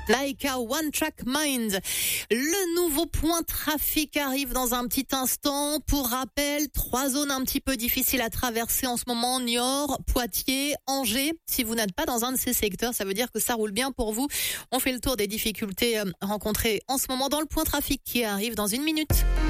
Laika One Track Mind. Le nouveau point trafic arrive dans un petit instant. Pour rappel, 3 zones un petit peu difficiles à traverser en ce moment. Niort, Poitiers, Angers. Si vous n'êtes pas dans un de ces secteurs, ça veut dire que ça roule bien pour vous. On fait le tour des difficultés rencontrées en ce moment dans le point trafic qui arrive dans 1 minute.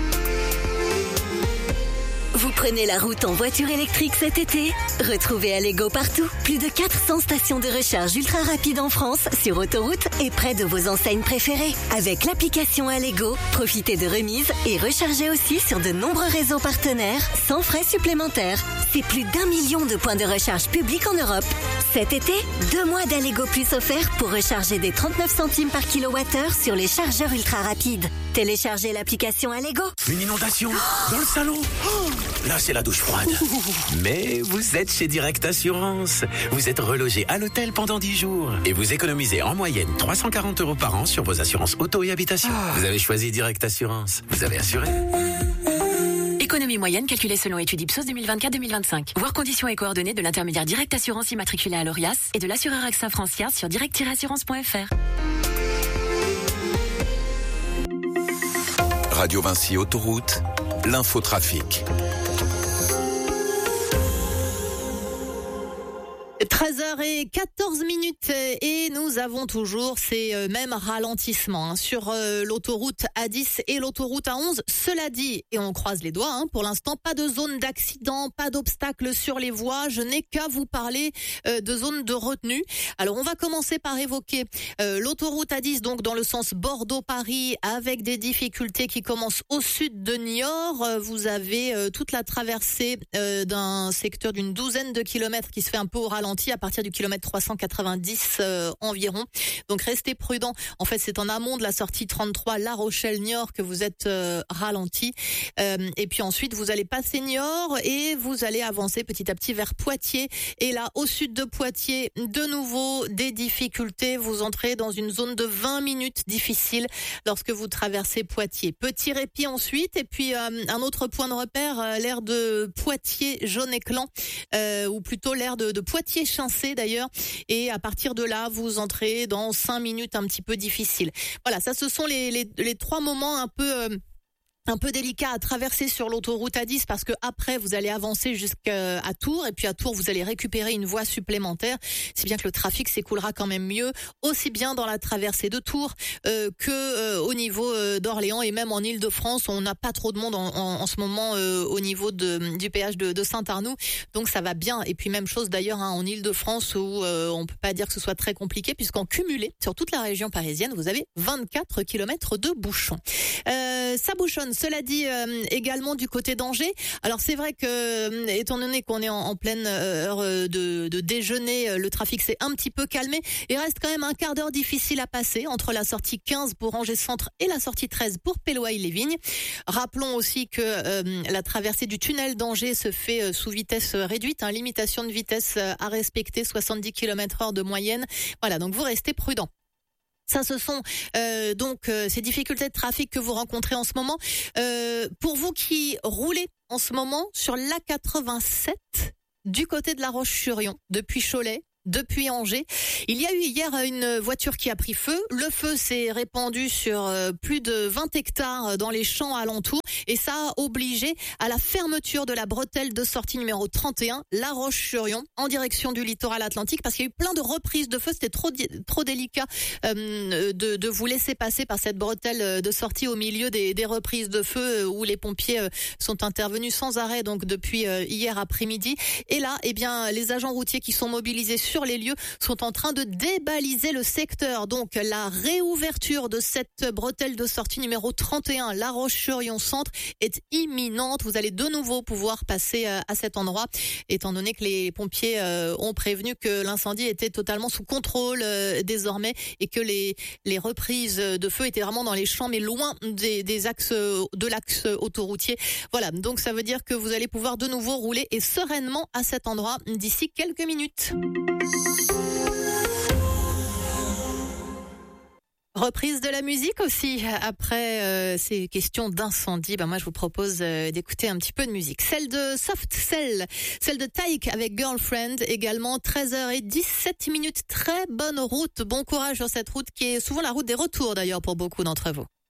Vous prenez la route en voiture électrique cet été? Retrouvez Allego partout. Plus de 400 stations de recharge ultra rapide en France, sur autoroute et près de vos enseignes préférées. Avec l'application Allego, profitez de remises et rechargez aussi sur de nombreux réseaux partenaires sans frais supplémentaires. C'est plus d'1 million de points de recharge publics en Europe. Cet été, 2 mois d'Allego Plus offerts pour recharger des 39 centimes par kilowattheure sur les chargeurs ultra rapides. Téléchargez l'application Allego. Une inondation dans le salon. Là, c'est la douche froide. Mais vous êtes chez Direct Assurance. Vous êtes relogé à l'hôtel pendant 10 jours. Et vous économisez en moyenne 340 € par an sur vos assurances auto et habitation. Vous avez choisi Direct Assurance. Vous avez assuré. Économie moyenne calculée selon étude Ipsos 2024-2025. Voir conditions et coordonnées de l'intermédiaire Direct Assurance immatriculé à l'ORIAS et de l'assureur AXA Francia sur direct-assurance.fr. Radio Vinci Autoroute, l'infotrafic. 13h14 et nous avons toujours ces mêmes ralentissements sur l'autoroute A10 et l'autoroute A11. Cela dit, et on croise les doigts, pour l'instant, pas de zone d'accident, pas d'obstacles sur les voies. Je n'ai qu'à vous parler de zone de retenue. Alors, on va commencer par évoquer l'autoroute A10, donc dans le sens Bordeaux-Paris, avec des difficultés qui commencent au sud de Niort. Vous avez toute la traversée d'un secteur d'une douzaine de kilomètres qui se fait un peu au ralenti à partir du kilomètre 390 environ. Donc restez prudents. En fait, c'est en amont de la sortie 33 La Rochelle-Niort que vous êtes ralenti. Et puis ensuite, vous allez passer Niort et vous allez avancer petit à petit vers Poitiers. Et là, au sud de Poitiers, de nouveau des difficultés. Vous entrez dans une zone de 20 minutes difficile lorsque vous traversez Poitiers. Petit répit ensuite. Et puis un autre point de repère, l'aire de Poitiers-Jaune-Éclan, ou plutôt l'aire de Poitiers-Chincé d'ailleurs, et à partir de là vous entrez dans 5 minutes un petit peu difficiles. Voilà, ça ce sont les 3 moments un peu délicat à traverser sur l'autoroute A10 parce que après vous allez avancer jusqu'à Tours et puis à Tours vous allez récupérer une voie supplémentaire, si bien que le trafic s'écoulera quand même mieux, aussi bien dans la traversée de Tours que au niveau d'Orléans et même en Île-de-France. On n'a pas trop de monde en ce moment au niveau du péage de Saint-Arnoux, donc ça va bien. Et puis même chose d'ailleurs en Île-de-France où on peut pas dire que ce soit très compliqué puisqu'en cumulé sur toute la région parisienne vous avez 24 km de bouchons. Ça bouchonne. Cela dit, également du côté d'Angers. Alors c'est vrai que, étant donné qu'on est en pleine heure de déjeuner, le trafic s'est un petit peu calmé. Il reste quand même un quart d'heure difficile à passer entre la sortie 15 pour Angers Centre et la sortie 13 pour Péloaille-les-Vignes. Rappelons aussi que la traversée du tunnel d'Angers se fait sous vitesse réduite, limitation de vitesse à respecter, 70 km/h de moyenne. Voilà, donc vous restez prudents. Ça, ce sont donc ces difficultés de trafic que vous rencontrez en ce moment. Pour vous qui roulez en ce moment sur l'A87 du côté de La Roche-sur-Yon, depuis Cholet, depuis Angers, il y a eu hier une voiture qui a pris feu. Le feu s'est répandu sur plus de 20 hectares dans les champs alentours et ça a obligé à la fermeture de la bretelle de sortie numéro 31, La Roche-sur-Yon, en direction du littoral atlantique parce qu'il y a eu plein de reprises de feu. C'était trop délicat de vous laisser passer par cette bretelle de sortie au milieu des reprises de feu où les pompiers sont intervenus sans arrêt donc depuis hier après-midi. Et là, eh bien, les agents routiers qui sont mobilisés sur les lieux sont en train de débaliser le secteur. Donc la réouverture de cette bretelle de sortie numéro 31, La Roche-sur-Yon Centre, est imminente. Vous allez de nouveau pouvoir passer à cet endroit, étant donné que les pompiers ont prévenu que l'incendie était totalement sous contrôle désormais et que les reprises de feu étaient vraiment dans les champs, mais loin des axes de l'axe autoroutier. Voilà, donc ça veut dire que vous allez pouvoir de nouveau rouler et sereinement à cet endroit d'ici quelques minutes. Reprise de la musique aussi. Après ces questions d'incendie, moi je vous propose d'écouter un petit peu de musique. Celle de Soft Cell, celle de Taïk avec Girlfriend également. 13h17. Très bonne route. Bon courage sur cette route qui est souvent la route des retours d'ailleurs pour beaucoup d'entre vous.